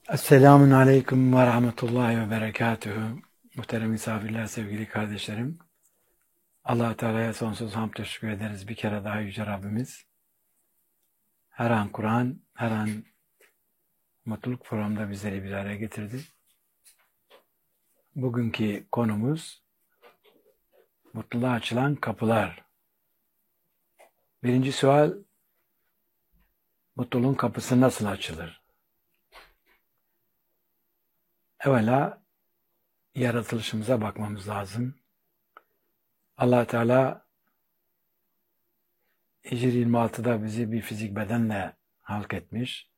Esselamun Aleyküm ve Rahmetullahi ve Berekatühü. Muhterem misafirler, sevgili kardeşlerim. Allah-u Teala'ya sonsuz hamd teşekkür ederiz. Bir kere daha Yüce Rabbimiz. Her an Kur'an, her an mutluluk programında bizleri bir araya getirdi. Bugünkü konumuz mutluluğa açılan kapılar. Birinci sual, mutluluğun kapısı nasıl açılır? Evvela yaratılışımıza bakmamız lazım. Allah Teala Hicr 26'da bizi bir fizik bedenle halk etmiş.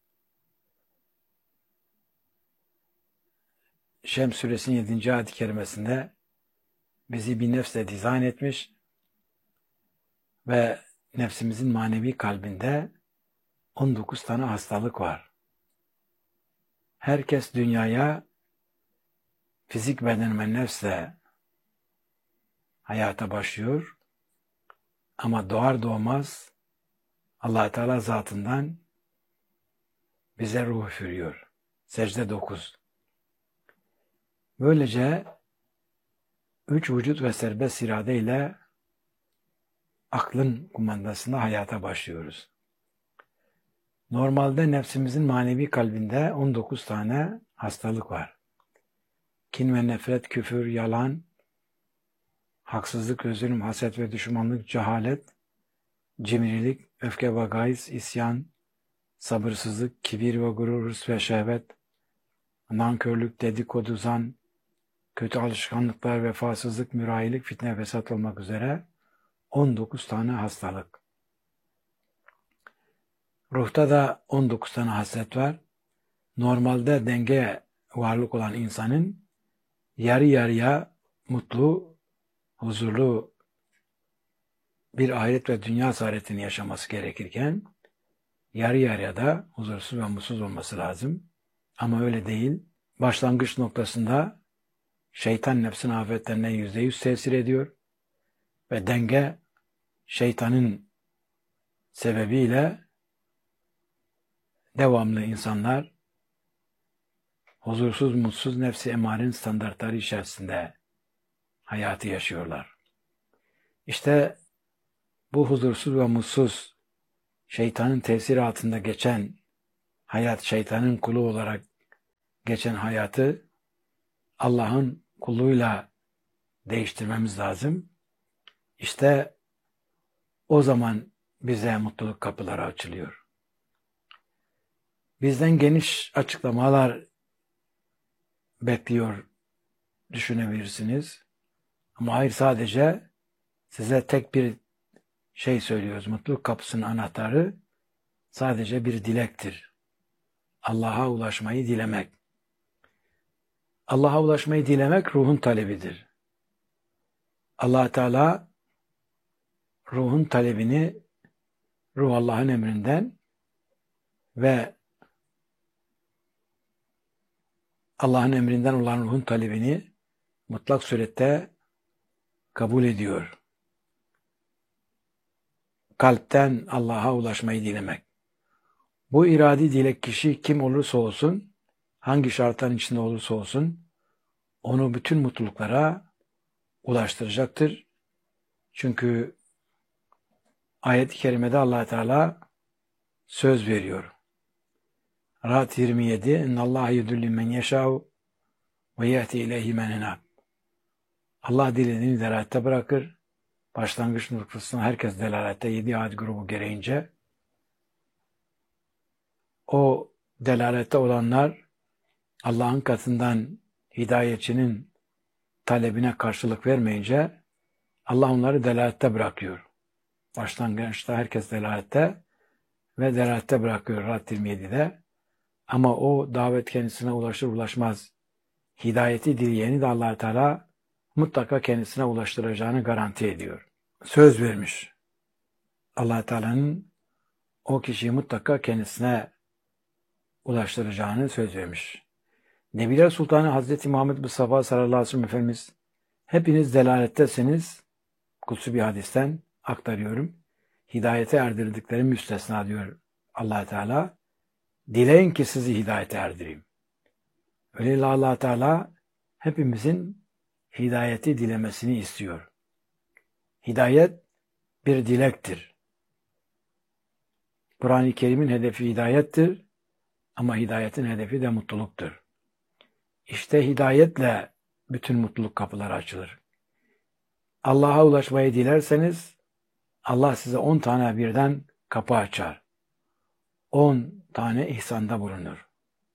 Şems suresinin 7. ayet-i kerimesinde bizi bir nefsle dizayn etmiş ve nefsimizin manevi kalbinde 19 tane hastalık var. Herkes dünyaya fizik beden ve nefsle hayata başlıyor ama doğar doğmaz Allah Teala zatından bize ruh üfürüyor. Secde 9. Böylece 3 vücut ve serbest irade ile aklın kumandasında hayata başlıyoruz. Normalde nefsimizin manevi kalbinde 19 tane hastalık var. Kin ve nefret, küfür, yalan, haksızlık, zulüm, haset ve düşmanlık, cehalet, cimrilik, öfke ve gayz, isyan, sabırsızlık, kibir ve gurur, hırs ve şehvet, nankörlük, dedikodu, zan, kötü alışkanlıklar, vefasızlık, mürahilik, fitne, fesat olmak üzere 19 tane hastalık. Ruhta da 19 tane haslet var. Normalde denge varlık olan insanın yarı yarıya mutlu, huzurlu bir ahiret ve dünya saadetini yaşaması gerekirken yarı yarıya da huzursuz ve mutsuz olması lazım. Ama öyle değil. Başlangıç noktasında şeytan nefsin afetlerine %100 tesir ediyor ve denge şeytanın sebebiyle devamlı insanlar huzursuz, mutsuz, nefsi emarenin standartları içerisinde hayatı yaşıyorlar. İşte bu huzursuz ve mutsuz, şeytanın tesiri altında geçen hayat, şeytanın kulu olarak geçen hayatı Allah'ın kulluğuyla değiştirmemiz lazım. İşte o zaman bize mutluluk kapıları açılıyor. Bizden geniş açıklamalar bekliyor düşünebilirsiniz. Ama hayır, sadece size tek bir şey söylüyoruz. Mutluluk kapısının anahtarı sadece bir dilektir. Allah'a ulaşmayı dilemek. Allah'a ulaşmayı dilemek ruhun talebidir. Allah Teala ruhun talebini, ruh Allah'ın emrinden ve Allah'ın emrinden olan ruhun talebini mutlak surette kabul ediyor. Kalpten Allah'a ulaşmayı dilemek. Bu iradi dilek kişi kim olursa olsun, hangi şartların içinde olursa olsun, onu bütün mutluluklara ulaştıracaktır. Çünkü ayet-i kerimede Allah Teala söz veriyor. Ra'd 27. İnnallâhe yudulli men yeşâ'u ve yehdi ileyhi men henâb. Allah dilediğini delalette bırakır. Başlangıç noktasında herkes delalette 7 ayet grubu gereğince o delalette olanlar Allah'ın katından hidayetçinin talebine karşılık vermeyince Allah onları delalette bırakıyor. Başlangıçta herkes delalette ve delalette bırakıyor Ra'd 27'de. Ama o davet kendisine ulaşır ulaşmaz hidayeti dileyeni de Allah Teala mutlaka kendisine ulaştıracağını garanti ediyor. Söz vermiş. Allah Teala'nın o kişiyi mutlaka kendisine ulaştıracağını söz vermiş. Nebiler Sultanı Hazreti Muhammed Mustafa sallallahu aleyhi ve sellem Efendimiz, hepiniz delalettesiniz, kutsi bir hadisten aktarıyorum. Hidayete erdirdikleri müstesna diyor Allah Teala. Dileyin ki sizi hidayete erdireyim. Öyle Allah Teala hepimizin hidayeti dilemesini istiyor. Hidayet bir dilektir. Kur'an-ı Kerim'in hedefi hidayettir ama hidayetin hedefi de mutluluktur. İşte hidayetle bütün mutluluk kapıları açılır. Allah'a ulaşmayı dilerseniz Allah size 10 tane birden kapı açar. 10 tane ihsanda bulunur.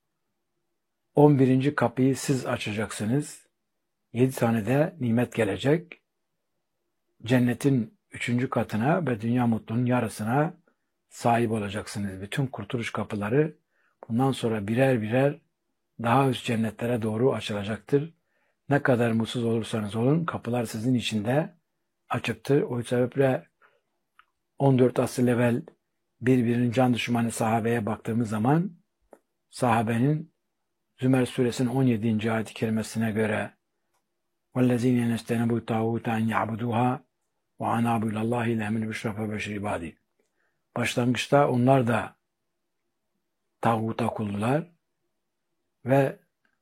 11. kapıyı siz açacaksınız. 7 tane de nimet gelecek. Cennetin 3. katına ve dünya mutluluğunun yarısına sahip olacaksınız. Bütün kurtuluş kapıları bundan sonra birer birer daha üst cennetlere doğru açılacaktır. Ne kadar mutsuz olursanız olun kapılar sizin için de açıktır. O sebeple 14 asır evvel birbirinin can düşmanı sahabeye baktığımız zaman sahabenin Zümer suresinin 17. ayet-i kerimesine göre وَالَّذ۪ينَ يَنَسْتَنَبُوا تَعُوتَ اَنْ يَعْبُدُوهَا وَعَنَابُوا اِلَى اللّٰهِ لَهْمِنْ بِشْرَفَ بَشِرِ ibadi. Başlangıçta onlar da tağuta kuldular ve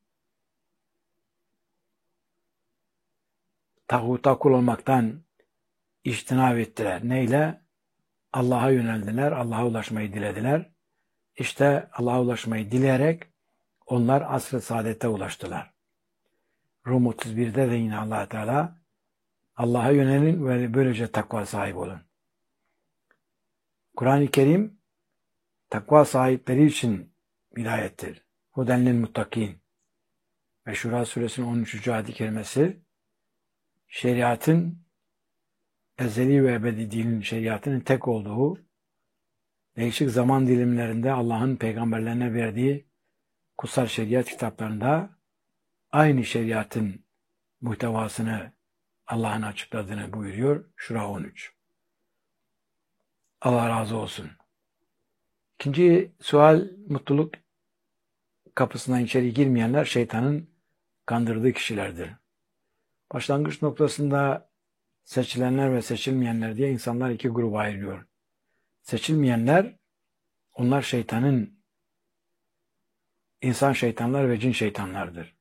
tağuta kul olmaktan içtinab ettiler. Neyle? Allah'a yöneldiler, Allah'a ulaşmayı dilediler. İşte Allah'a ulaşmayı dileyerek onlar asr-ı saadete ulaştılar. Rum 31'de de yine Allah Teala Allah'a yönelin ve böylece takva sahibi olun. Kur'an-ı Kerim takva sahipleri için hidayettir. Hudenlil muttakin. Ve Şura suresinin 13. ayet-i kerimesi şeriatın ezeli ve ebedi dinin şeriatının tek olduğu, değişik zaman dilimlerinde Allah'ın peygamberlerine verdiği kutsal şeriat kitaplarında aynı şeriatın muhtevasını Allah'ın açıkladığını buyuruyor. Şura 13. Allah razı olsun. İkinci sual, mutluluk kapısından içeri girmeyenler şeytanın kandırdığı kişilerdir. Başlangıç noktasında seçilenler ve seçilmeyenler diye insanlar iki gruba ayrılıyor. Seçilmeyenler, onlar şeytanın, insan şeytanlar ve cin şeytanlardır.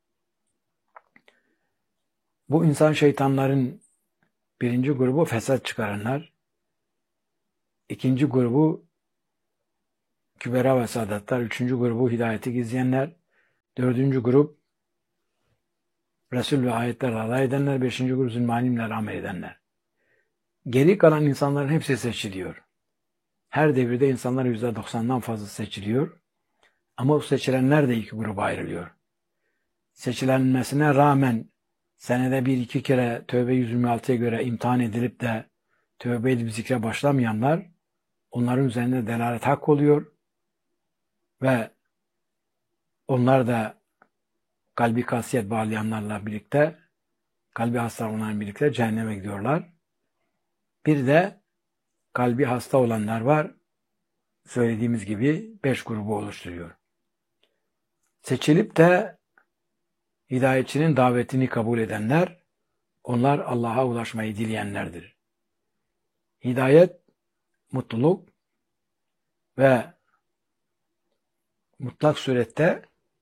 Bu insan şeytanların birinci grubu fesat çıkaranlar, ikinci grubu kübera ve sadatlar, üçüncü grubu hidayeti gizleyenler, dördüncü grup Resul ve ayetlerle alay edenler, beşinci grup zulmanimler amel edenler. Geri kalan insanların hepsi seçiliyor. Her devirde insanlar %90'dan fazla seçiliyor. Ama o seçilenler de iki gruba ayrılıyor. Seçilenmesine rağmen senede bir iki kere Tövbe 126'ya göre imtihan edilip de tövbe edip zikre başlamayanlar, onların üzerinde delalet hak oluyor ve onlar da kalbi kasiyet bağlayanlarla birlikte, kalbi hasta olanlarla birlikte cehenneme gidiyorlar. Bir de kalbi hasta olanlar var. Söylediğimiz gibi 5 grubu oluşturuyor. Seçilip de hidayetçinin davetini kabul edenler, onlar Allah'a ulaşmayı dileyenlerdir. Hidayet, mutluluk ve mutlak surette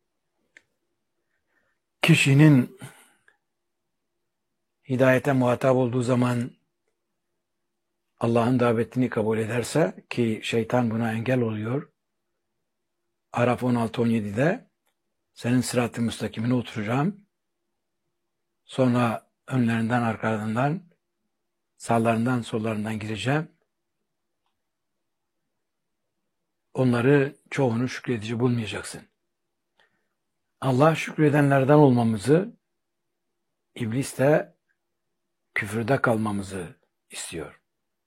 kişinin hidayete muhatap olduğu zaman Allah'ın davetini kabul ederse, ki şeytan buna engel oluyor. Araf 16-17'de senin sırat-ı müstakimine oturacağım. Sonra önlerinden, arkalarından, sağlarından, sollarından gireceğim. Onları çoğunu şükredici bulmayacaksın. Allah şükredenlerden olmamızı, iblis de küfürde kalmamızı istiyor.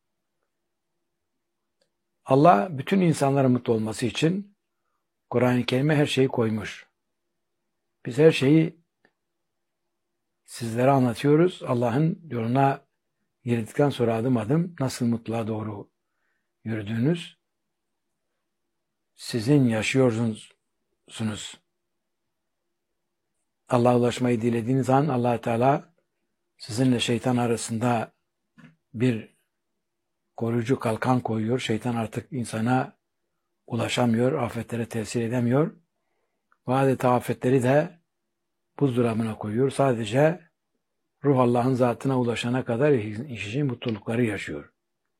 Allah bütün insanların mutlu olması için Kur'an-ı Kerim'e her şeyi koymuş. Biz her şeyi sizlere anlatıyoruz. Allah'ın yoluna girdikten sonra adım adım nasıl mutluluğa doğru yürüdüğünüz sizin yaşıyorsunuz. Allah'a ulaşmayı dilediğiniz an Allah Teala sizinle şeytan arasında bir koruyucu kalkan koyuyor. Şeytan artık insana ulaşamıyor, afetlere tesir edemiyor. ve adeta afetleri de buzdolabına koyuyor. Sadece ruh Allah'ın zatına ulaşana kadar işi mutlulukları yaşıyor.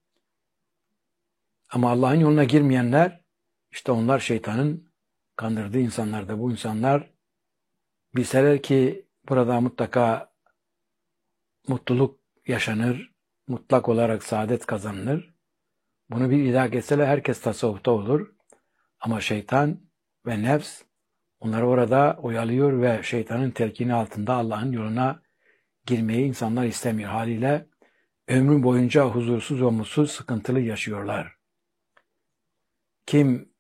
Ama Allah'ın yoluna girmeyenler, işte onlar şeytanın kandırdığı insanlar da bu insanlar bilseler ki burada mutlaka mutluluk yaşanır, mutlak olarak saadet kazanılır. Bunu bir idrak etseler herkes tasavvufta olur. Ama şeytan ve nefs onları orada oyalıyor ve şeytanın telkini altında Allah'ın yoluna girmeyi insanlar istemiyor. Haliyle ömrü boyunca huzursuz ve mutsuz, sıkıntılı yaşıyorlar. Kim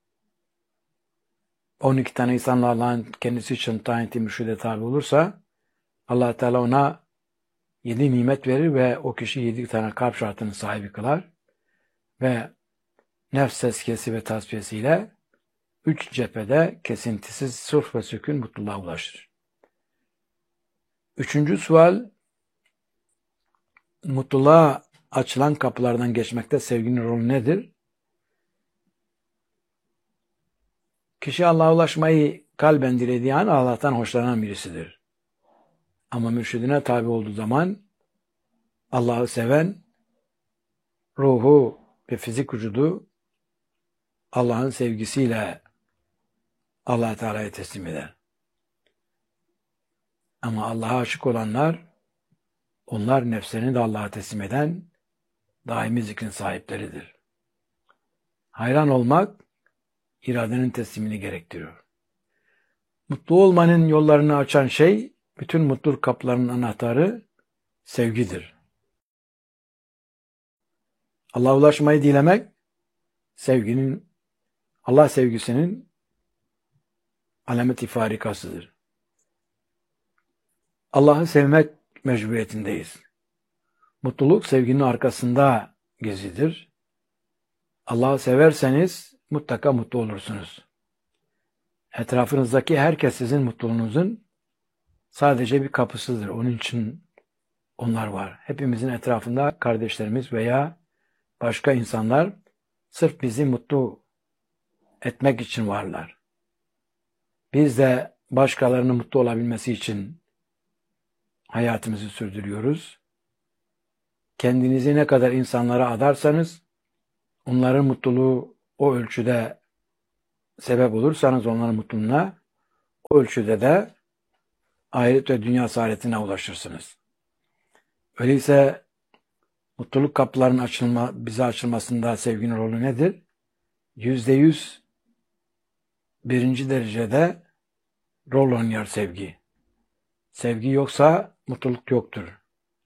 12 tane insanla Allah'ın kendisi için tayin ettiği mürşide tabi olursa Allah Teala ona 7 nimet verir ve o kişi 7 tane kalp şartının sahibi kılar ve nefs tezkiyesi ve tasfiyesiyle 3 cephede kesintisiz sırf ve sükun mutluluğa ulaşır. 3. sual, mutluluğa açılan kapılardan geçmekte sevginin rolü nedir? Kişi Allah'a ulaşmayı kalben dilediği an Allah'tan hoşlanan birisidir. Ama mürşidine tabi olduğu zaman Allah'ı seven, ruhu ve fizik vücudu Allah'ın sevgisiyle Allah Teala'ya teslim eder. Ama Allah'a aşık olanlar, onlar nefslerini de Allah'a teslim eden daimi zikrin sahipleridir. Hayran olmak, iradenin teslimini gerektiriyor. Mutlu olmanın yollarını açan şey, bütün mutluluk kapılarının anahtarı sevgidir. Allah'a ulaşmayı dilemek, Allah sevgisinin alamet-i farikasıdır. Allah'ı sevmek mecburiyetindeyiz. Mutluluk sevginin arkasında gizlidir. Allah'ı severseniz mutlaka mutlu olursunuz. Etrafınızdaki herkes sizin mutluluğunuzun sadece bir kapısıdır. Onun için onlar var. Hepimizin etrafında kardeşlerimiz veya başka insanlar sırf bizi mutlu etmek için varlar. Biz de başkalarının mutlu olabilmesi için hayatımızı sürdürüyoruz. Kendinizi ne kadar insanlara adarsanız, onların mutluluğu o ölçüde sebep olursanız onların mutluluğuna, o ölçüde de ahiret ve dünya saadetine ulaşırsınız. Öyleyse mutluluk kapılarının bize açılmasında sevginin rolü nedir? %100 birinci derecede rol oynuyor sevgi. Sevgi yoksa mutluluk yoktur.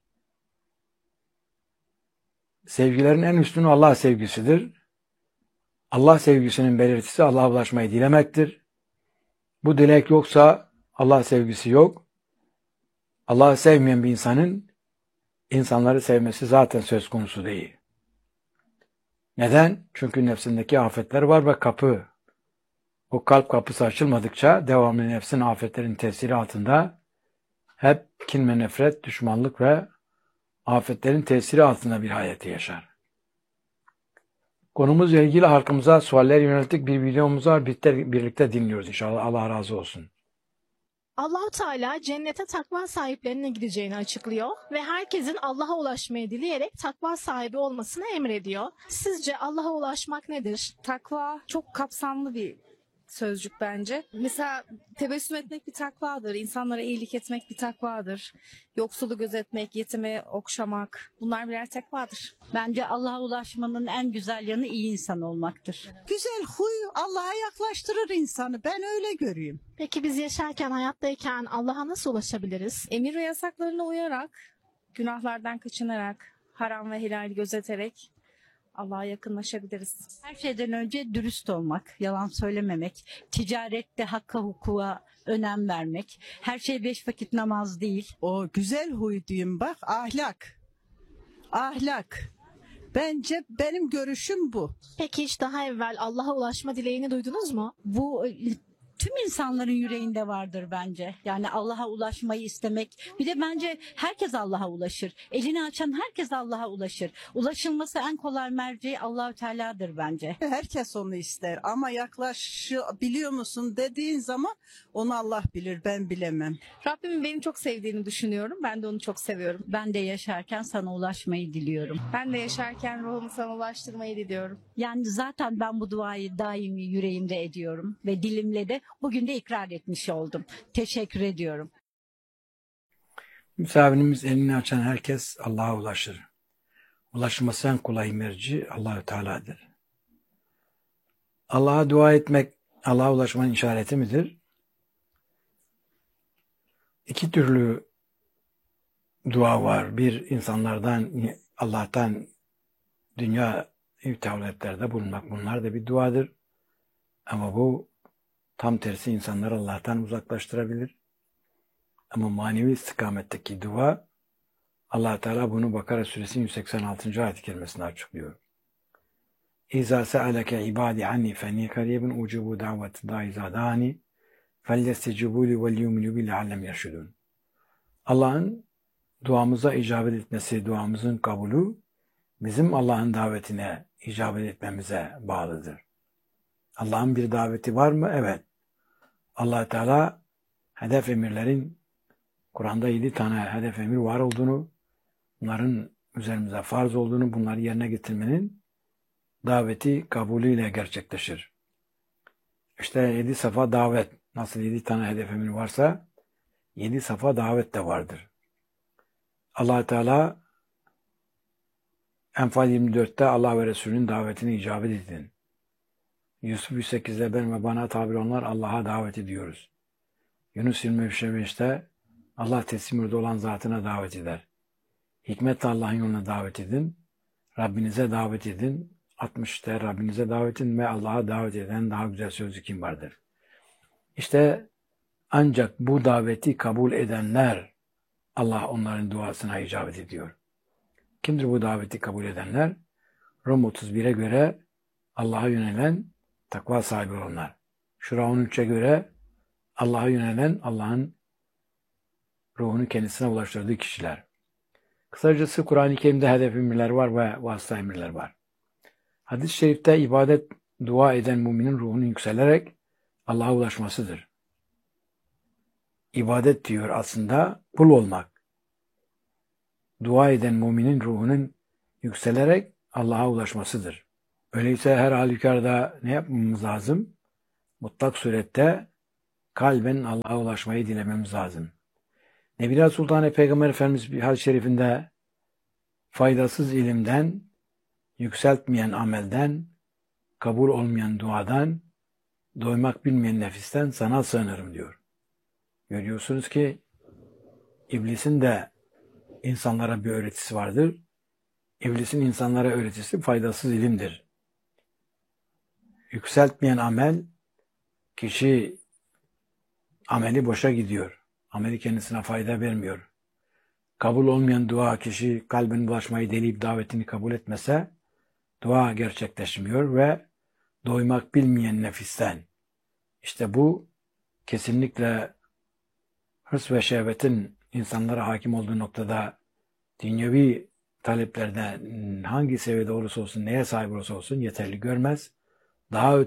Sevgilerin en üstünü Allah sevgisidir. Allah sevgisinin belirtisi Allah'a ulaşmayı dilemektir. Bu dilek yoksa Allah sevgisi yok. Allah'ı sevmeyen bir insanın insanları sevmesi zaten söz konusu değil. Neden? Çünkü nefsindeki afetler var ve o kalp kapısı açılmadıkça devamlı nefsin afetlerin tesiri altında hep kin ve nefret, düşmanlık ve afetlerin tesiri altında bir hayatı yaşar. Konumuzla ilgili halkımıza sualler yönelttik. Bir videomuz var. Birlikte dinliyoruz inşallah. Allah razı olsun. Allah-u Teala cennete takva sahiplerine gideceğini açıklıyor ve herkesin Allah'a ulaşmayı dileyerek takva sahibi olmasını emrediyor. Sizce Allah'a ulaşmak nedir? Takva çok kapsamlı bir sözcük bence. Mesela tebessüm etmek bir takvadır, insanlara iyilik etmek bir takvadır. Yoksulu gözetmek, yetimi okşamak, bunlar birer takvadır. Bence Allah'a ulaşmanın en güzel yanı iyi insan olmaktır. Güzel huy Allah'a yaklaştırır insanı. Ben öyle görüyorum. Peki biz yaşarken, hayattayken Allah'a nasıl ulaşabiliriz? Emir ve yasaklarına uyarak, günahlardan kaçınarak, haram ve helal gözeterek Allah'a yakınlaşabiliriz. Her şeyden önce dürüst olmak, yalan söylememek, ticarette hakka hukuka önem vermek. Her şey 5 vakit namaz değil. O güzel huy diyeyim bak, ahlak. Ahlak. Bence benim görüşüm bu. Peki hiç daha evvel Allah'a ulaşma dileğini duydunuz mu? Bu tüm insanların yüreğinde vardır bence. Yani Allah'a ulaşmayı istemek. Bir de bence herkes Allah'a ulaşır. Elini açan herkes Allah'a ulaşır. Ulaşılması en kolay merci Allahü Teala'dır bence. Herkes onu ister ama yaklaşabiliyor musun dediğin zaman onu Allah bilir, ben bilemem. Rabbimin beni çok sevdiğini düşünüyorum. Ben de onu çok seviyorum. Ben de yaşarken sana ulaşmayı diliyorum. Ben de yaşarken ruhumu sana ulaştırmayı diliyorum. Yani zaten ben bu duayı daimi yüreğimde ediyorum ve dilimle de bugün de ikrar etmiş oldum. Teşekkür ediyorum. Misafirimiz elini açan herkes Allah'a ulaşır. Ulaşması en kolay merci Allahü Teala'dır. Allah'a dua etmek Allah'a ulaşmanın işareti midir? İki türlü dua var. Bir, insanlardan, Allah'tan dünya tevletlerde bulunmak. Bunlar da bir duadır. Ama bu tam tersi insanları Allah'tan uzaklaştırabilir. Ama manevi istikametteki dua, Allah Teala bunu Bakara suresinin 186. ayet-i kerimesinde açıklıyor. İza se'aleke ibadi anni fenni karibun ucubu daveti da iza dani fellestecibuli vel yuminu bi leallem yerşudun. Allah'ın duamıza icabet etmesi, duamızın kabulü bizim Allah'ın davetine icabet etmemize bağlıdır. Allah'ın bir daveti var mı? Evet. Allah Teala hedef emirlerin Kur'an'da 7 tane hedef emir var olduğunu, bunların üzerimize farz olduğunu, bunları yerine getirmenin daveti kabulüyle gerçekleşir. İşte 7 safa davet, nasıl 7 tane hedef emir varsa 7 safa davet de vardır. Allah Teala Enfal 24'te Allah ve Resulünün davetine icabet edin. Yusuf 108'de ben ve bana tabir onlar Allah'a davet ediyoruz. Yunus 25'te Allah teslim yurdu olan zatına davet eder. Hikmetle Allah'ın yoluna davet edin. Rabbinize davet edin. 60'ta Rabbinize davet edin ve Allah'a davet eden daha güzel sözü kim vardır? İşte ancak bu daveti kabul edenler Allah onların duasına icabet ediyor. Kimdir bu daveti kabul edenler? Rum 31'e göre Allah'a yönelen takva sahibi olanlar. Şura 13'e göre Allah'a yönelen Allah'ın ruhunu kendisine ulaştırdığı kişiler. Kısacası Kur'an-ı Kerim'de hedef emirler var ve vasıta emirler var. Hadis-i şerifte ibadet, dua eden müminin ruhunun yükselerek Allah'a ulaşmasıdır. İbadet diyor aslında kul olmak. Dua eden müminin ruhunun yükselerek Allah'a ulaşmasıdır. Öyleyse her halükarda ne yapmamız lazım? Mutlak surette kalben Allah'a ulaşmayı dilememiz lazım. Nebiler Sultanı Peygamber Efendimiz bir hadis-i şerifinde faydasız ilimden, yükseltmeyen amelden, kabul olmayan duadan, doymak bilmeyen nefisten sana sığınırım diyor. Görüyorsunuz ki iblisin de insanlara bir öğretisi vardır. İblisin insanlara öğretisi faydasız ilimdir. Yükseltmeyen amel, kişi ameli boşa gidiyor. Ameli kendisine fayda vermiyor. Kabul olmayan dua, kişi kalbine ulaşmayı deleyip davetini kabul etmese, dua gerçekleşmiyor ve doymak bilmeyen nefisten. İşte bu kesinlikle hırs ve şehvetin insanlara hakim olduğu noktada dünyevi taleplerde hangi seviyede olursa olsun, neye sahip olursa olsun yeterli görmez. Daha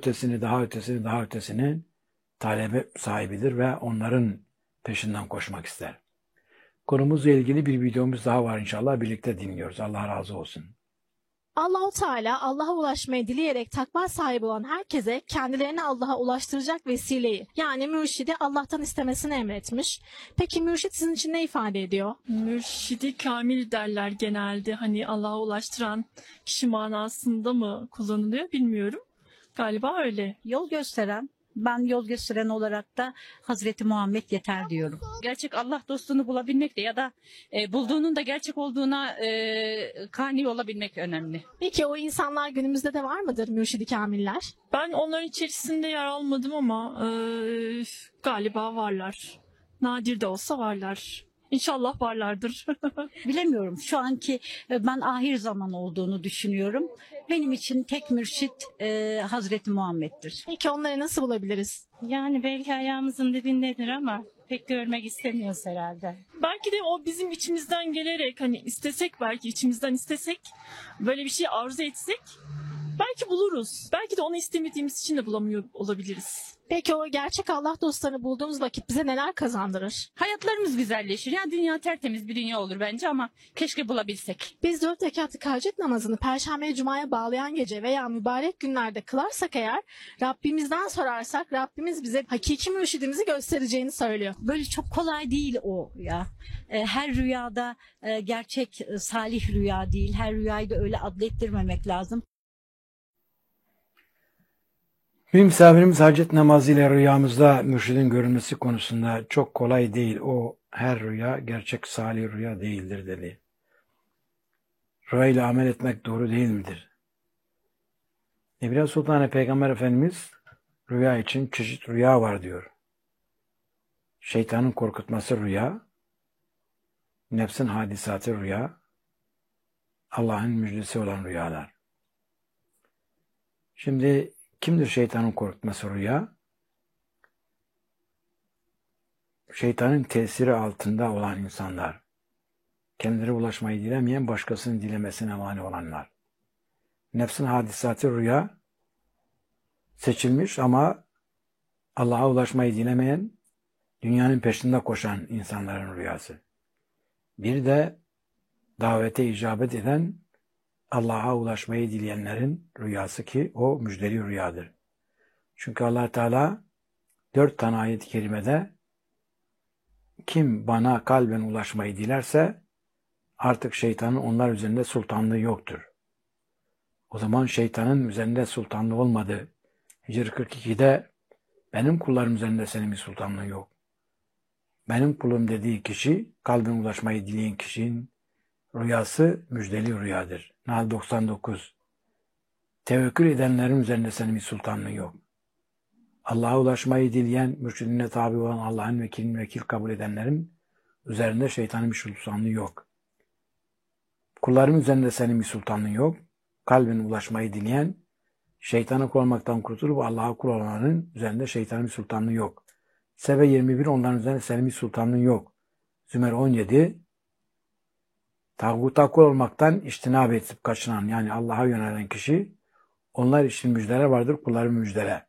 ötesini talebe sahibidir ve onların peşinden koşmak ister. Konumuzla ilgili bir videomuz daha var inşallah. Birlikte dinliyoruz. Allah razı olsun. Allah-u Teala Allah'a ulaşmayı dileyerek takva sahibi olan herkese kendilerini Allah'a ulaştıracak vesileyi yani mürşidi Allah'tan istemesini emretmiş. Peki mürşit sizin için ne ifade ediyor? Mürşidi kamil derler genelde. Hani Allah'a ulaştıran kişi manasında mı kullanılıyor bilmiyorum. Galiba öyle. Yol gösteren, ben yol gösteren olarak da Hazreti Muhammed yeter diyorum. Gerçek Allah dostunu bulabilmek de ya da bulduğunun da gerçek olduğuna kani olabilmek önemli. Peki o insanlar günümüzde de var mıdır mürşidi kamiller? Ben onların içerisinde yer almadım ama galiba varlar. Nadir de olsa varlar. İnşallah varlardır. Bilemiyorum. Şu anki ben ahir zaman olduğunu düşünüyorum. Benim için tek mürşit Hazreti Muhammed'dir. Peki onları nasıl bulabiliriz? Yani belki ayağımızın dibindedir ama pek görmek istemiyoruz herhalde. Belki de o bizim içimizden gelerek, hani istesek, belki içimizden istesek, böyle bir şey arzu etsek belki buluruz. Belki de onu istemediğimiz için de bulamıyor olabiliriz. Peki o gerçek Allah dostlarını bulduğumuz vakit bize neler kazandırır? Hayatlarımız güzelleşir. Yani dünya tertemiz bir dünya olur bence ama keşke bulabilsek. Biz 4 rekatlık hacet namazını Perşembe Cuma'ya bağlayan gece veya mübarek günlerde kılarsak eğer, Rabbimizden sorarsak Rabbimiz bize hakiki mürşidimizi göstereceğini söylüyor. Böyle çok kolay değil o ya. Her rüyada gerçek salih rüya değil. Her rüyayı da öyle adlettirmemek lazım. Bir misafirimiz hacet namazıyla rüyamızda mürşidin görünmesi konusunda çok kolay değil. O her rüya gerçek salih rüya değildir dedi. Rüyayla amel etmek doğru değil midir? Ebra Sultanı Peygamber Efendimiz rüya için çeşit rüya var diyor. Şeytanın korkutması rüya, nefsin hadisatı rüya, Allah'ın müjdesi olan rüyalar. Şimdi kimdir şeytanın korkutması rüya? Şeytanın tesiri altında olan insanlar. Kendileri ulaşmayı dilemeyen, başkasının dilemesine mani olanlar. Nefsin hadisatı rüya, seçilmiş ama Allah'a ulaşmayı dilemeyen, dünyanın peşinde koşan insanların rüyası. Bir de davete icabet eden, Allah'a ulaşmayı dileyenlerin rüyası ki o müjdeli rüyadır. Çünkü Allah Teala 4 tane ayet-i kerimede kim bana kalben ulaşmayı dilerse artık şeytanın onlar üzerinde sultanlığı yoktur. O zaman şeytanın üzerinde sultanlığı olmadı. Hicr 42'de benim kullarım üzerinde senin bir sultanlığın yok. Benim kulum dediği kişi, kalben ulaşmayı dileyen kişinin rüyası müjdeli rüyadır. Nahl 99. Tevekkül edenlerin üzerinde senin bir sultanlığın yok. Allah'a ulaşmayı dileyen, mürşidine tabi olan Allah'ın vekilini vekil kabul edenlerin üzerinde şeytanın bir sultanlığı yok. Kulların üzerinde senin bir sultanlığın yok. Kalbine ulaşmayı dileyen, şeytana kul olmaktan kurtulup Allah'a kul olanların üzerinde şeytanın bir sultanlığı yok. Sebe 21 onların üzerinde senin bir sultanlığın yok. Zümer 17 tağuta kul olmaktan içtinab edip kaçınan yani Allah'a yönelen kişi onlar için müjdeler vardır, kulların müjdele.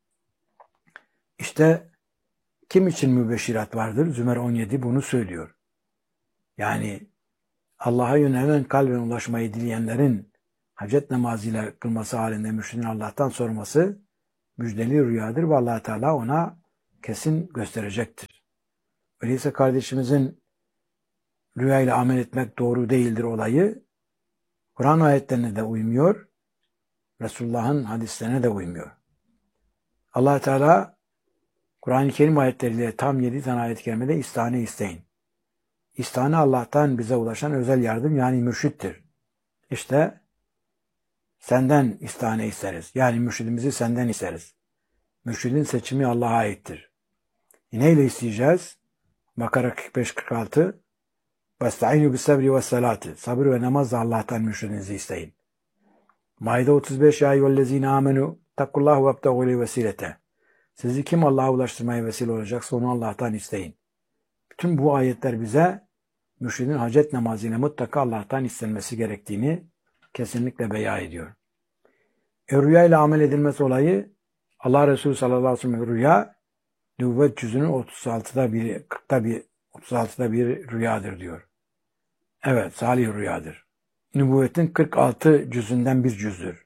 İşte kim için mübeşşirat vardır? Zümer 17 bunu söylüyor. Yani Allah'a yönelen kalben ulaşmayı dileyenlerin hacet namazıyla kılması halinde mürşidin Allah'tan sorması müjdeli rüyadır ve Allah Teala ona kesin gösterecektir. Öyleyse kardeşimizin rüyayla amel etmek doğru değildir olayı Kur'an ayetlerine de uymuyor, Resulullah'ın hadislerine de uymuyor. Allah Teala Kur'an-ı Kerim ayetleriyle tam 7 tane ayet-i kerimede istihane isteyin. İstihane Allah'tan bize ulaşan özel yardım yani mürşittir. İşte senden istihane isteriz. Yani mürşidimizi senden isteriz. Mürşidin seçimi Allah'a aittir. Neyle isteyeceğiz? Bakara 45-46 وَاسْتَعِينُوا بِالسَّبْرِ وَالسَّلَاتِ Sabır ve namazla Allah'tan mürşidinizi isteyin. Maide 35 Ya eyyühellezine amenu takkullahu vebtegu ile vesilete. Sizi kim Allah'a ulaştırmaya vesile olacaksa onu Allah'tan isteyin. Bütün bu ayetler bize mürşidin hacet namazıyla mutlaka Allah'tan istenmesi gerektiğini kesinlikle beyan ediyor. Rüya ile amel edilmesi olayı Allah Resulü sallallahu aleyhi ve sellem rüya nübüvvet cüzünün 36'da biri, 40'da bir, 36'da bir rüyadır diyor. Evet, salih rüyadır. Nübüvvetin 46 cüzünden bir cüzdür.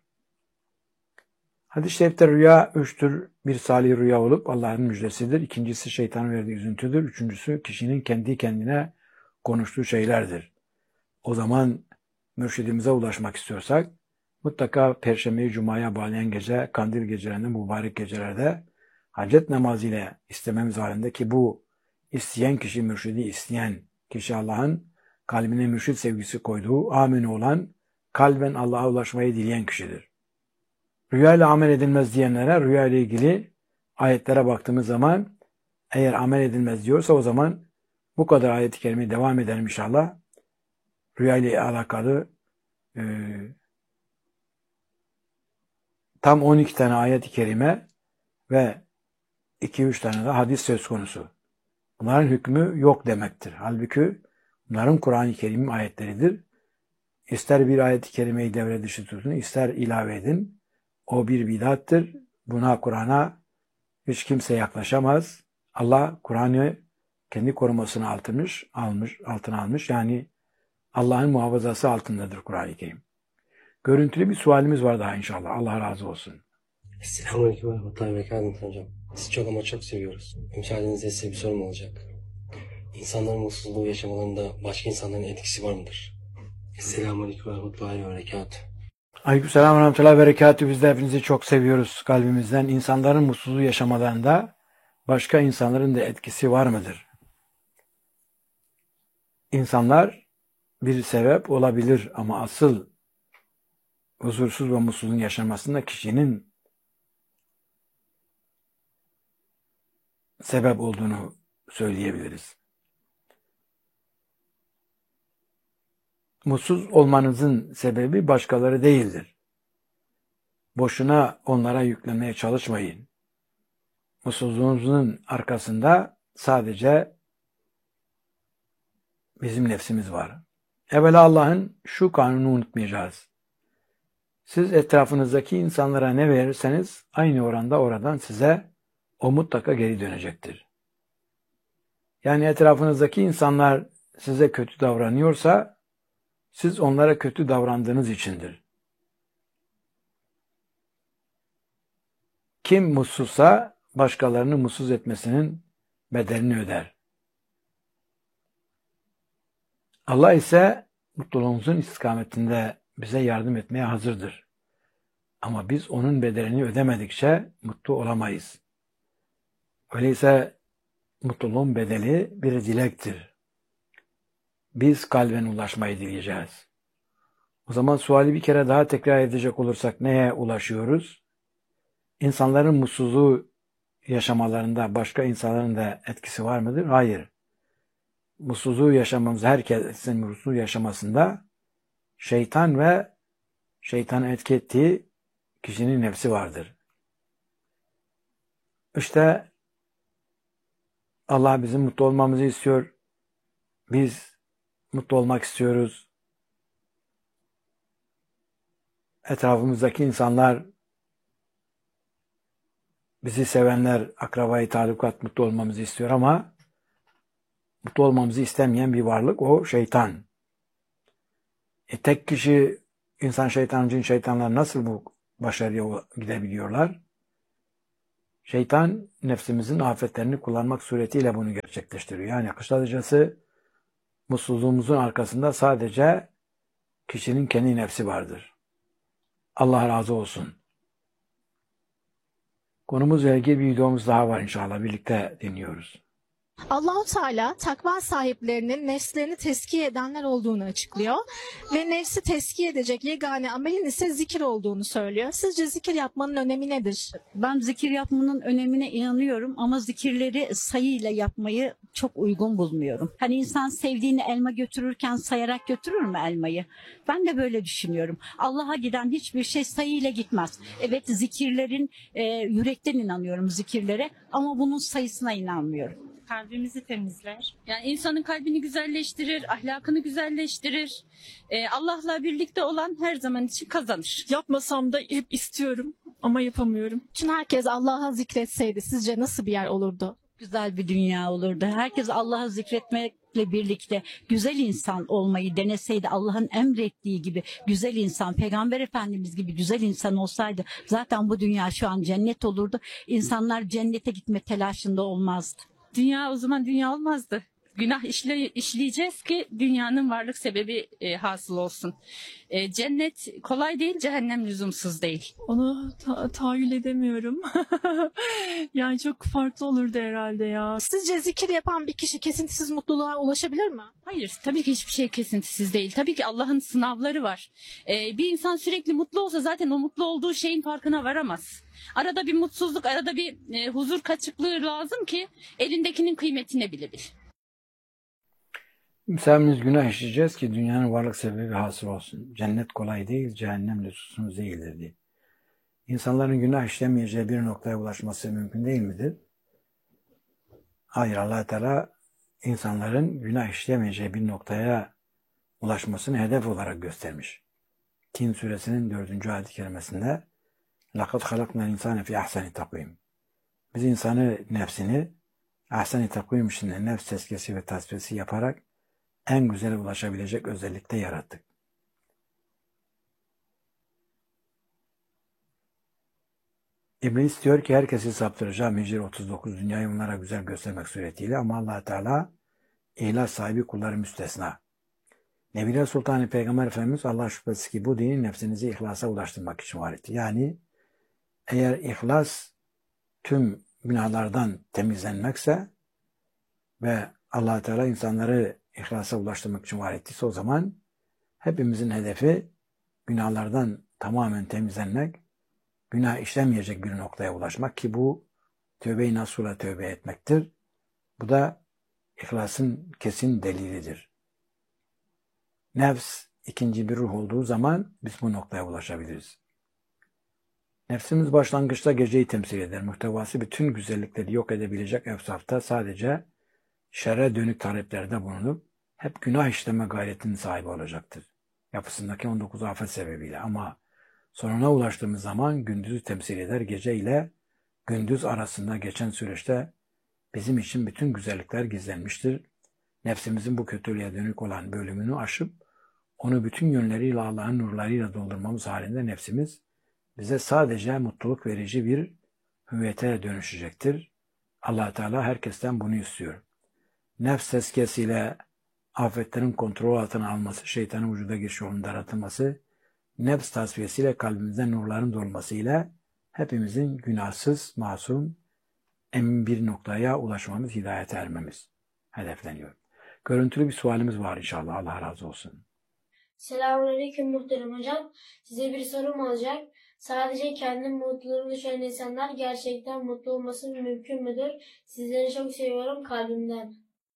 Hadis-i şerifte rüya üçtür. Bir salih rüya olup Allah'ın müjdesidir. İkincisi şeytanın verdiği üzüntüdür. Üçüncüsü kişinin kendi kendine konuştuğu şeylerdir. O zaman mürşidimize ulaşmak istiyorsak mutlaka Perşembeyi Cuma'ya bağlayan gece, kandil gecelerinde, mübarek gecelerde hacet namazı ile istememiz halinde ki bu isteyen kişi, mürşidi isteyen kişi Allah'ın kalbine mürşid sevgisi koyduğu, amin olan, kalben Allah'a ulaşmayı dileyen kişidir. Rüya ile amel edilmez diyenlere rüya ile ilgili ayetlere baktığımız zaman eğer amel edilmez diyorsa o zaman Bu kadar ayet-i kerime devam edelim inşallah. Rüya ile alakalı tam 12 tane ayet-i kerime ve 2-3 tane de hadis söz konusu. Bunların hükmü yok demektir. Halbuki bunların Kur'an-ı Kerim'in ayetleridir. İster bir ayet-i kerimeyi devre dışı tutun, ister ilave edin. O bir bidattır. Buna, Kur'an'a hiç kimse yaklaşamaz. Allah Kur'an'ı kendi korumasına altına almış. Yani Allah'ın muhafazası altındadır Kur'an-ı Kerim. Görüntülü bir sualimiz var daha inşallah. Allah razı olsun. Selamünaleyküm ve rahmetullahi ve berekatuhu hocam. Sizi çok ama çok seviyoruz. Müsaadenizle size bir sorum olacak. İnsanların mutsuzluğu yaşamalarında başka insanların etkisi var mıdır? Selamünaleyküm ve rahmetullahi ve berekatuhu. Aleykümselam ve rahmetullahi ve berekatuhu. Biz de hepinizi çok seviyoruz kalbimizden. İnsanların mutsuzluğu yaşamalarında başka insanların da etkisi var mıdır? İnsanlar bir sebep olabilir ama asıl huzursuz ve mutsuzluğun yaşamasında kişinin sebep olduğunu söyleyebiliriz. Mutsuz olmanızın sebebi başkaları değildir. Boşuna onlara yüklenmeye çalışmayın. Mutsuzluğunuzun arkasında sadece bizim nefsimiz var. Evvela Allah'ın şu kanunu unutmayacağız. Siz etrafınızdaki insanlara ne verirseniz aynı oranda oradan size o mutlaka geri dönecektir. Yani etrafınızdaki insanlar size kötü davranıyorsa siz onlara kötü davrandığınız içindir. Kim mutsuzsa başkalarını mutsuz etmesinin bedelini öder. Allah ise mutluluğumuzun istikametinde bize yardım etmeye hazırdır. Ama biz onun bedelini ödemedikçe mutlu olamayız. Öyleyse mutluluğun bedeli bir dilektir. Biz kalben ulaşmayı dileyeceğiz. O zaman suali bir kere daha tekrar edecek olursak neye ulaşıyoruz? İnsanların mutsuzluğu yaşamalarında başka insanların da etkisi var mıdır? Hayır. Mutsuzluğu yaşamamız, herkesin mutsuzluğu yaşamasında şeytan ve şeytanın etki ettiği kişinin nefsi vardır. İşte Allah bizim mutlu olmamızı istiyor. Biz mutlu olmak istiyoruz. Etrafımızdaki insanlar, bizi sevenler, akrabayı talukat mutlu olmamızı istiyor ama mutlu olmamızı istemeyen bir varlık o şeytan. Tek kişi, insan şeytan, cin şeytanlar nasıl bu başarıya gidebiliyorlar? Şeytan nefsimizin afetlerini kullanmak suretiyle bunu gerçekleştiriyor. Yani kısacası mutsuzluğumuzun arkasında sadece kişinin kendi nefsi vardır. Allah razı olsun. Konumuzla ilgili bir videomuz daha var inşallah. Birlikte dinliyoruz. Allah-u Teala takva sahiplerinin nefslerini tezkiye edenler olduğunu açıklıyor ve nefsi tezkiye edecek yegane amelin ise zikir olduğunu söylüyor. Sizce zikir yapmanın önemi nedir? Ben zikir yapmanın önemine inanıyorum ama zikirleri sayıyla yapmayı çok uygun bulmuyorum. Hani insan sevdiğini elma götürürken sayarak götürür mü elmayı? Ben de böyle düşünüyorum. Allah'a giden hiçbir şey sayıyla gitmez. Evet, zikirlerin yürekten inanıyorum zikirlere ama bunun sayısına inanmıyorum. Kalbimizi temizler. Yani insanın kalbini güzelleştirir, ahlakını güzelleştirir. Allah'la birlikte olan her zaman için kazanır. Yapmasam da hep istiyorum ama yapamıyorum. Bütün herkes Allah'a zikretseydi sizce nasıl bir yer olurdu? Güzel bir dünya olurdu. Herkes Allah'ı zikretmekle birlikte güzel insan olmayı deneseydi, Allah'ın emrettiği gibi güzel insan, Peygamber Efendimiz gibi güzel insan olsaydı zaten bu dünya şu an cennet olurdu. İnsanlar cennete gitme telaşında olmazdı. Dünya o zaman dünya olmazdı. Günah işleyeceğiz ki dünyanın varlık sebebi hasıl olsun. Cennet kolay değil, cehennem lüzumsuz değil. Onu tahayyül edemiyorum. Yani çok farklı olurdu herhalde ya. Sizce zikir yapan bir kişi kesintisiz mutluluğa ulaşabilir mi? Hayır, tabii ki hiçbir şey kesintisiz değil. Tabii ki Allah'ın sınavları var. Bir insan sürekli mutlu olsa zaten o mutlu olduğu şeyin farkına varamaz. Arada bir mutsuzluk, arada bir huzur kaçıklığı lazım ki elindekinin kıymetini bilebil. Misafirimiz günah işleyeceğiz ki dünyanın varlık sebebi hasıl olsun. Cennet kolay değil, cehennem lüzumsuz değildir diye. İnsanların günah işlemeyeceği bir noktaya ulaşması mümkün değil midir? Hayır, Allah Teala insanların günah işlemeyeceği bir noktaya ulaşmasını hedef olarak göstermiş. Tin suresinin 4. ayet-i kerimesinde لَقَدْ خَلَقْنَا الْاِنْسَانَ فِي اَحْسَنِ تَقْوِيمٍ Biz insanı nefsini ahsen-i takvim içinde nefs tezkiyesi ve tasfiyesi yaparak en güzele ulaşabilecek özellikte yarattık. İblis diyor ki herkesi saptıracağım Hicr 39 dünyayı onlara güzel göstermek suretiyle ama Allah Teala ihlas sahibi kulları müstesna. Nebiler Sultanı Peygamber Efendimiz Allah şüphesiz ki bu dini nefsinizi ihlasa ulaştırmak için var etti. Yani eğer ihlas tüm günahlardan temizlenmekse ve Allah Teala insanları ihlasa ulaştırmak için var ettiyse o zaman hepimizin hedefi günahlardan tamamen temizlenmek, günah işlemeyecek bir noktaya ulaşmak ki bu tövbe-i nasuhla tövbe etmektir. Bu da ihlasın kesin delilidir. Nefs ikinci bir ruh olduğu zaman biz bu noktaya ulaşabiliriz. Nefsimiz başlangıçta geceyi temsil eder. Muhtevası bütün güzellikleri yok edebilecek efsafta sadece şerre dönük taleplerde bulunup hep günah işleme gayretinin sahibi olacaktır. Yapısındaki 19 afet sebebiyle ama sonuna ulaştığımız zaman gündüzü temsil eder. Gece ile gündüz arasında geçen süreçte bizim için bütün güzellikler gizlenmiştir. Nefsimizin bu kötülüğe dönük olan bölümünü aşıp onu bütün yönleriyle Allah'ın nurlarıyla doldurmamız halinde nefsimiz bize sadece mutluluk verici bir hüviyete dönüşecektir. Allah Teala herkesten bunu istiyor. Nefs tezkiyesiyle afetlerin kontrol altına alması, şeytanın vücuda giriş yolunun daratılması, nefs tasfiyesiyle kalbimizde nurların dolmasıyla hepimizin günahsız, masum, emin bir noktaya ulaşmamız, hidayete ermemiz hedefleniyor. Görüntülü bir sualimiz var inşallah. Allah razı olsun. Selamünaleyküm muhterem hocam. Size bir sorum olacak. Sadece kendi mutluluğunu düşünen insanlar gerçekten mutlu olması mümkün müdür? Sizleri çok seviyorum kalbimden.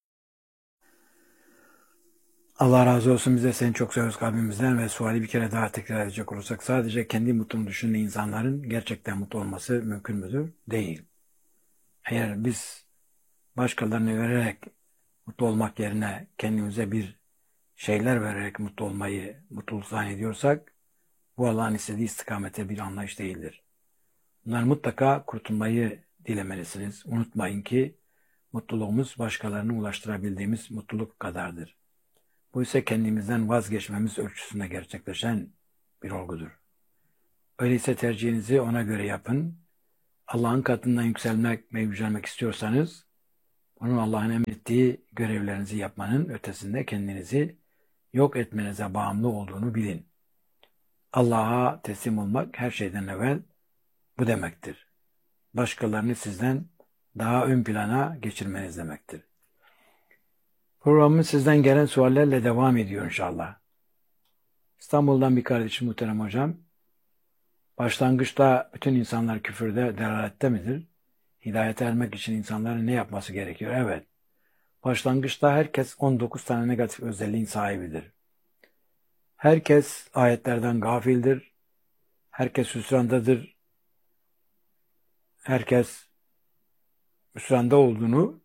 Allah razı olsun, bize seni çok seviyoruz kalbimizden ve suali bir kere daha tekrar edecek olursak sadece kendi mutluluğunu düşünen insanların gerçekten mutlu olması mümkün müdür? Değil. Eğer biz başkalarını vererek mutlu olmak yerine kendimize bir şeyler vererek mutlu olmayı mutluluk zannediyorsak bu Allah'ın istediği istikamete bir anlayış değildir. Bunlar mutlaka kurtulmayı dilemelisiniz. Unutmayın ki mutluluğumuz başkalarına ulaştırabildiğimiz mutluluk kadardır. Bu ise kendimizden vazgeçmemiz ölçüsünde gerçekleşen bir olgudur. Öyleyse tercihinizi ona göre yapın. Allah'ın katından yükselmek ve yücelmek istiyorsanız onun Allah'ın emrettiği görevlerinizi yapmanın ötesinde kendinizi yok etmenize bağımlı olduğunu bilin. Allah'a teslim olmak her şeyden evvel bu demektir. Başkalarını sizden daha ön plana geçirmeniz demektir. Programımız sizden gelen suallerle devam ediyor inşallah. İstanbul'dan bir kardeşim muhterem hocam. Başlangıçta bütün insanlar küfürde, delalette midir? Hidayete ermek için insanların ne yapması gerekiyor? Evet. Başlangıçta herkes 19 tane negatif özelliğin sahibidir. Herkes ayetlerden gafildir. Herkes hüsrandadır. Herkes hüsranda olduğunu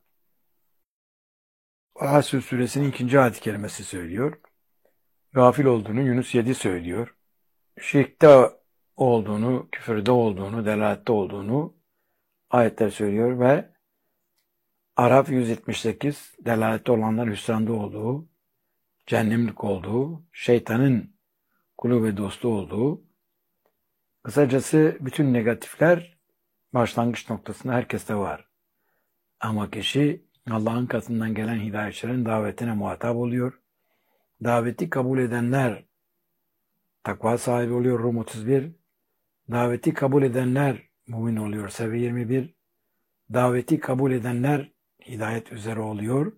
Hasr suresinin 2. ayet-i kerimesi söylüyor. Gafil olduğunu Yunus 7 söylüyor. Şirkte olduğunu, küfürde olduğunu, delalette olduğunu ayetler söylüyor ve Araf 178 delalette olanlar hüsranda olduğu, cehennemlik olduğu, şeytanın kulu ve dostu olduğu, kısacası bütün negatifler başlangıç noktasında herkeste var. Ama kişi Allah'ın katından gelen hidayetçilerin davetine muhatap oluyor. Daveti kabul edenler takva sahibi oluyor. Rum 31. Daveti kabul edenler mümin oluyor. Seviye 21. Daveti kabul edenler hidayet üzere oluyor.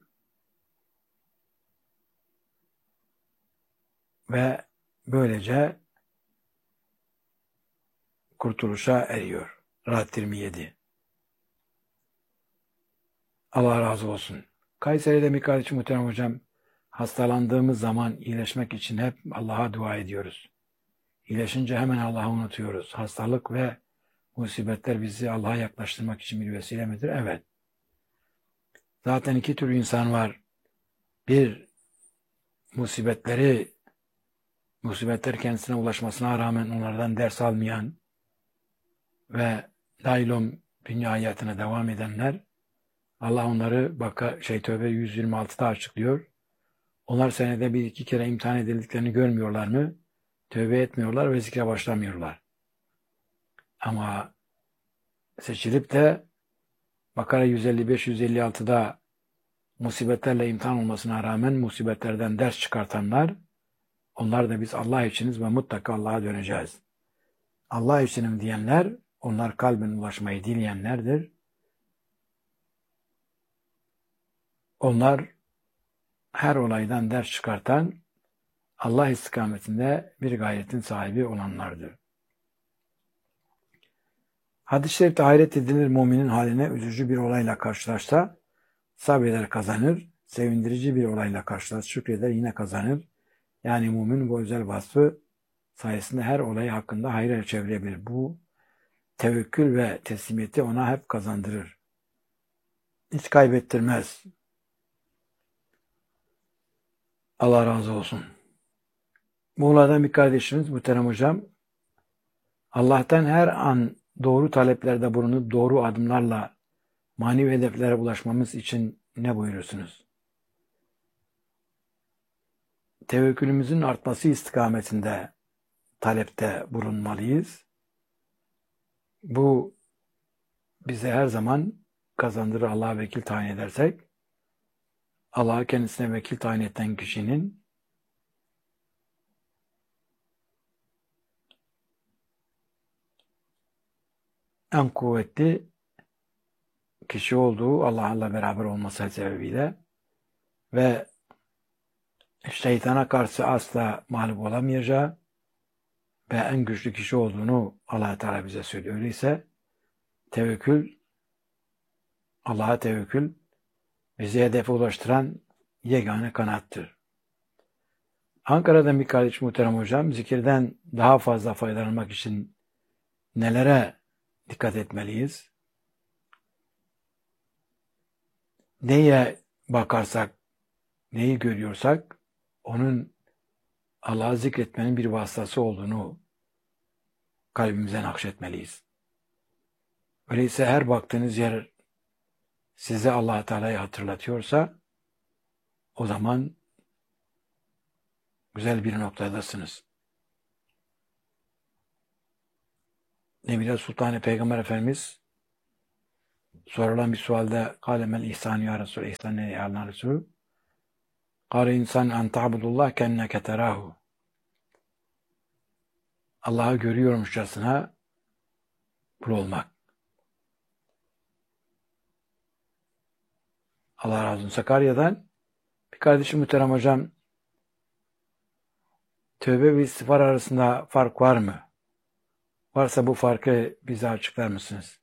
Ve böylece kurtuluşa eriyor. Rahat 27. Allah razı olsun. Kayseri'de bir kardeşim muhterem hocam Hastalandığımız zaman iyileşmek için hep Allah'a dua ediyoruz. İyileşince hemen Allah'ı unutuyoruz. Hastalık ve musibetler bizi Allah'a yaklaştırmak için bir vesile midir? Evet. Zaten iki tür insan var. Bir, musibetler kendisine ulaşmasına rağmen onlardan ders almayan ve dailom dünya hayatına devam edenler. Allah onları Tevbe 126'da açıklıyor. Onlar senede bir iki kere imtihan edildiklerini görmüyorlar mı? Tövbe etmiyorlar ve zikre başlamıyorlar. Ama seçilip de Bakara 155-156'da musibetlerle imtihan olmasına rağmen musibetlerden ders çıkartanlar, onlar da biz Allah içiniz ve mutlaka Allah'a döneceğiz. Allah içinim diyenler, onlar kalben ulaşmayı dileyenlerdir. Onlar her olaydan ders çıkartan, Allah istikametinde bir gayretin sahibi olanlardır. Hadis-i şerifte hayret edilir müminin haline üzücü bir olayla karşılaşsa sabreder kazanır, sevindirici bir olayla karşılaşsa şükreder yine kazanır. Yani mümin bu özel vasfı sayesinde her olay hakkında hayra çevirebilir. Bu tevekkül ve teslimiyeti ona hep kazandırır. Hiç kaybettirmez. Allah razı olsun. Muğla'dan bir kardeşimiz Muhterem Hocam, Allah'tan her an doğru taleplerde bulunup doğru adımlarla manevi hedeflere ulaşmamız için ne buyurursunuz? Tevekkülümüzün artması istikametinde talepte bulunmalıyız. Bu bize her zaman kazandırır Allah'a vekil tayin edersek. Allah'a kendisine vekil tayin eden kişinin en kuvvetli kişi olduğu Allah'la beraber olması sebebiyle ve şeytana karşı asla mağlup olamayacağı ve en güçlü kişi olduğunu Allah Teala bize söylüyor. Öyleyse tevekkül, Allah'a tevekkül bizi hedefe ulaştıran yegane kanattır. Ankara'dan bir kardeş Muhterem Hocam, zikirden daha fazla faydalanmak için nelere dikkat etmeliyiz? Neye bakarsak, neyi görüyorsak, onun Allah'ı zikretmenin bir vasıtası olduğunu kalbimize nakşetmeliyiz. Öyleyse her baktığınız yer size Allah Teala'yı hatırlatıyorsa, o zaman güzel bir noktadasınız. Nebile Sultan Peygamber Efendimiz sorulan bir sualde "Kâlemel ihsân ya Resul, ihsân ne ya Allah Resul?" "Kâle insan en ta'budullah kenneke terâhu." Allah'ı görüyormuşçasına kul olmak. Allah razı olsun. Sakarya'dan bir kardeşim Muhterem Hocam, tövbe ve istiğfar arasında fark var mı? Varsa bu farkı bize açıklar mısınız?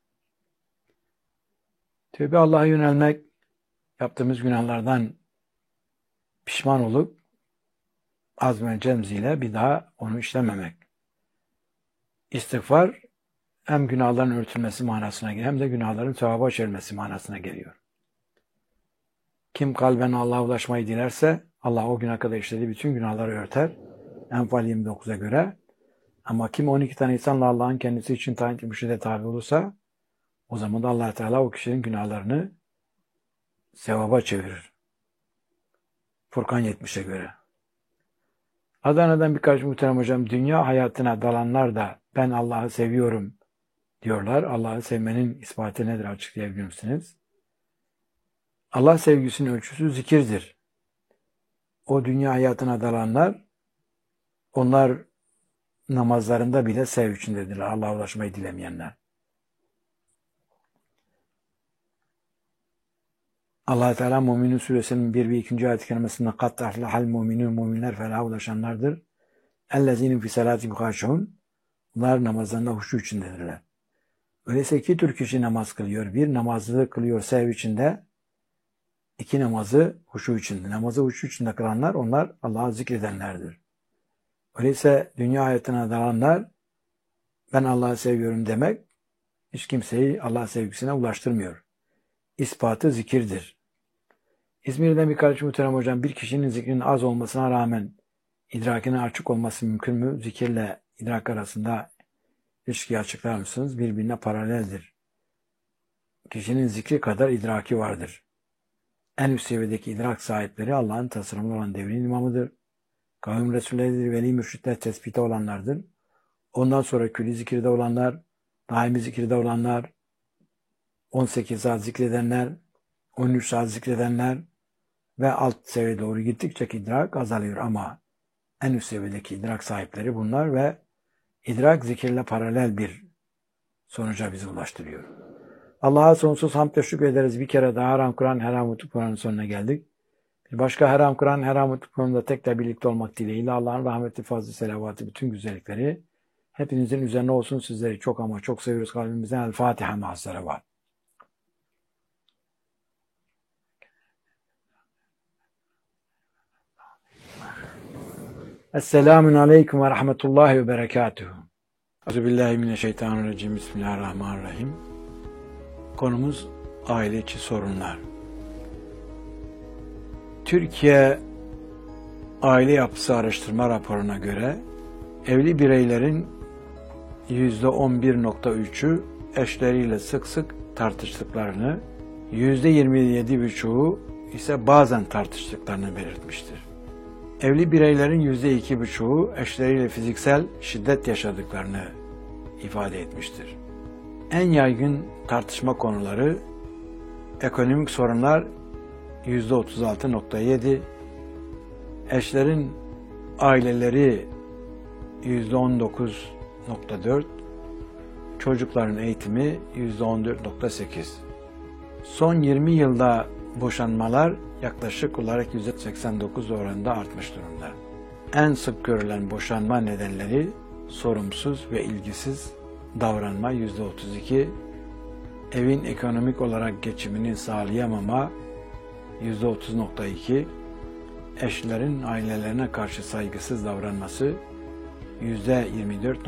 Tövbe Allah'a yönelmek, yaptığımız günahlardan pişman olup azm-i cemziyle bir daha onu işlememek. İstiğfar hem günahların örtülmesi manasına geliyor hem de günahların sevaba çevrilmesi manasına geliyor. Kim kalben Allah'a ulaşmayı dilerse Allah o güne kadar işlediği bütün günahları örter. Enfal 29'a göre. Ama kim 12 tane insanla Allah'ın kendisi için tayin ettiği mürşide tabi olursa o zaman da Allah Teala o kişinin günahlarını sevaba çevirir. Furkan 70'e göre. Adana'dan birkaç Muhterem Hocam, dünya hayatına dalanlar da ben Allah'ı seviyorum diyorlar. Allah'ı sevmenin ispatı nedir açıklayabilir misiniz? Allah sevgisinin ölçüsü zikirdir. O dünya hayatına dalanlar, onlar namazlarında bile sev içindedirler. Allah'a ulaşmayı dilemeyenler. Allah Teala Müminun suresinin 1 ve 2. ayet-i kerimesinde "Kat aflahal mu'minun", müminler felaha ulaşanlardır. "Ellezîne fî salâtihim hâşi'ûn", bunlar namazlarında huşu içindedirler. Öyleyse iki tür kişi namaz kılıyor. Bir, namazı kılıyor sev içinde. İki namazı huşu içinde. Namazı huşu içinde kılanlar onlar Allah'ı zikredenlerdir. Öyleyse dünya hayatına dalanlar ben Allah'ı seviyorum demek hiç kimseyi Allah sevgisine ulaştırmıyor. İspatı zikirdir. İzmir'den bir kardeşim muhterem hocam, bir kişinin zikrinin az olmasına rağmen idrakine açık olması mümkün mü? Zikirle idrak arasında ilişkiyi açıklar mısınız? Birbirine paraleldir. Kişinin zikri kadar idraki vardır. En üst seviyedeki idrak sahipleri Allah'ın tasarımı olan devrin imamıdır. Kavim Resulleridir, veli mürşitler tespite olanlardır. Ondan sonra külli zikirde olanlar, daimi zikirde olanlar, 18 saat zikredenler, 13 saat zikredenler ve alt seviyeye doğru gittikçe idrak azalıyor ama en üst seviyedeki idrak sahipleri bunlar ve idrak zikirle paralel bir sonuca bizi ulaştırıyor. Allah'a sonsuz hamd ve şükür ederiz. Bir kere daha Haram Kur'an, Haram Mutlu Kur'an'ın sonuna geldik. Bir başka Haram Kur'an, Haram Mutlu Kur'an'da tekrar birlikte olmak dileğiyle Allah'ın rahmeti, fazlı, selavatı, bütün güzellikleri hepinizin üzerine olsun. Sizleri çok ama çok seviyoruz kalbimizden. El Fatiha ma'as-salavat var. Esselamun aleyküm ve rahmetullahi ve berekatuhu. Euzubillahimineşşeytanirracim. Bismillahirrahmanirrahim. Konumuz aile içi sorunlar. Türkiye Aile Yapısı Araştırma raporuna göre evli bireylerin %11.3'ü eşleriyle sık sık tartıştıklarını, %27.5'u ise bazen tartıştıklarını belirtmiştir. Evli bireylerin %2.5'u eşleriyle fiziksel şiddet yaşadıklarını ifade etmiştir. En yaygın tartışma konuları ekonomik sorunlar %36.7, eşlerin aileleri %19.4, çocukların eğitimi %14.8. Son 20 yılda boşanmalar yaklaşık olarak %89 oranında artmış durumda. En sık görülen boşanma nedenleri sorumsuz ve ilgisiz davranma %32, evin ekonomik olarak geçimini sağlayamama %30.2, eşlerin ailelerine karşı saygısız davranması %24.3.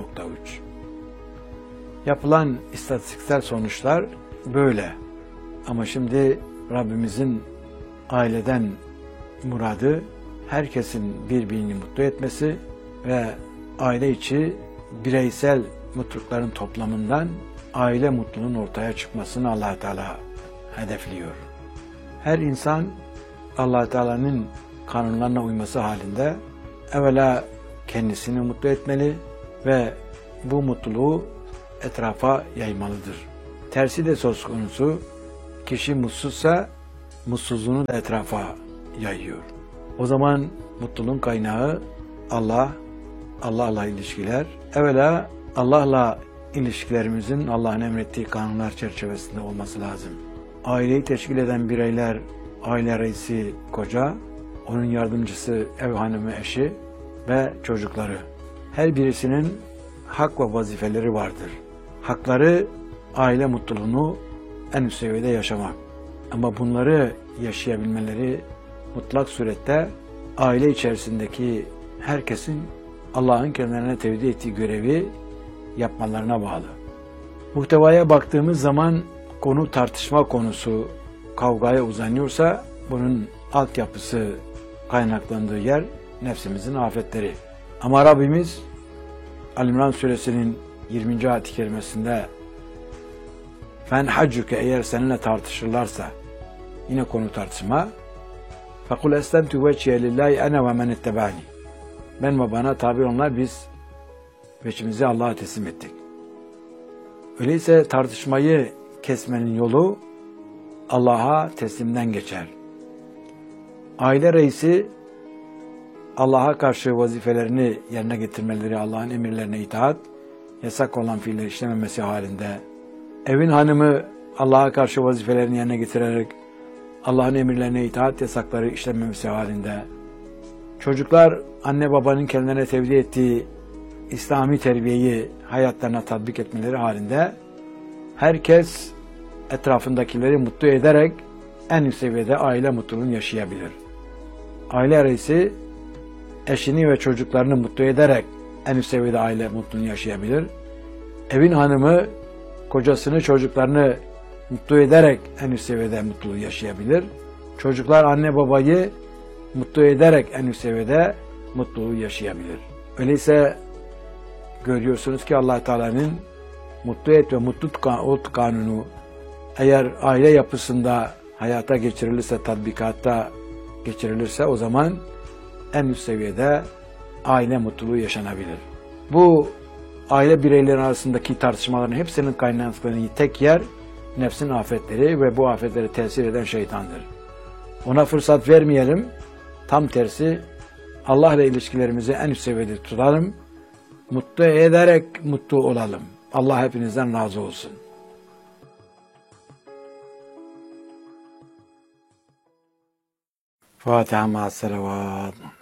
Yapılan istatistiksel sonuçlar böyle. Ama şimdi Rabbimizin aileden muradı herkesin birbirini mutlu etmesi ve aile içi bireysel mutlulukların toplamından aile mutluluğunun ortaya çıkmasını Allah Teala hedefliyor. Her insan Allah Teala'nın kanunlarına uyması halinde evvela kendisini mutlu etmeli ve bu mutluluğu etrafa yaymalıdır. Tersi de söz konusu, kişi mutsuzsa mutsuzluğunu da etrafa yayıyor. O zaman mutluluğun kaynağı Allah, Allah'la ilişkiler. Evvela Allah'la ilişkilerimizin Allah'ın emrettiği kanunlar çerçevesinde olması lazım. Aileyi teşkil eden bireyler, aile reisi koca, onun yardımcısı ev hanımı eşi ve çocukları. Her birisinin hak ve vazifeleri vardır. Hakları aile mutluluğunu en üst seviyede yaşamak. Ama bunları yaşayabilmeleri mutlak surette aile içerisindeki herkesin Allah'ın kendilerine tevdi ettiği görevi yapmalarına bağlı. Muhtevaya baktığımız zaman konu tartışma konusu kavgaya uzanıyorsa bunun altyapısı kaynaklandığı yer nefsimizin afetleri. Ama Rabbimiz Ali-İmran suresinin 20. ayet-i kerimesinde فَنْحَجُّكَ eğer seninle tartışırlarsa yine konu tartışma فَقُلْ اَسْلَمْتُ وَجْهِيَ لِلّٰهِ اَنَا وَمَنِ اتَّبَعَنِي ben ve bana tabi olanlar biz veçimizi Allah'a teslim ettik. Öyleyse tartışmayı kesmenin yolu Allah'a teslimden geçer. Aile reisi Allah'a karşı vazifelerini yerine getirmeleri, Allah'ın emirlerine itaat, yasak olan fiiller işlememesi halinde, evin hanımı Allah'a karşı vazifelerini yerine getirerek Allah'ın emirlerine itaat, yasakları işlememesi halinde, çocuklar anne babanın kendilerine tevdi ettiği İslami terbiyeyi hayatlarına tatbik etmeleri halinde herkes etrafındakileri mutlu ederek en üst seviyede aile mutluluğunu yaşayabilir. Aile reisi eşini ve çocuklarını mutlu ederek en üst seviyede aile mutluluğunu yaşayabilir. Evin hanımı kocasını, çocuklarını mutlu ederek en üst seviyede mutluluğu yaşayabilir. Çocuklar anne babayı mutlu ederek en üst seviyede mutluluğu yaşayabilir. Öyleyse görüyorsunuz ki Allah Teala'nın mutlu et ve mutlu ol kanunu eğer aile yapısında hayata geçirilirse, tatbikatta geçirilirse o zaman en üst seviyede aile mutluluğu yaşanabilir. Bu aile bireyleri arasındaki tartışmaların hepsinin kaynaklandığı tek yer nefsin afetleri ve bu afetlere tesir eden şeytandır. Ona fırsat vermeyelim. Tam tersi Allah ile ilişkilerimizi en üst seviyede tutalım. Mutlu ederek mutlu olalım. Allah hepinizden razı olsun. Fatiha ma'as salavat.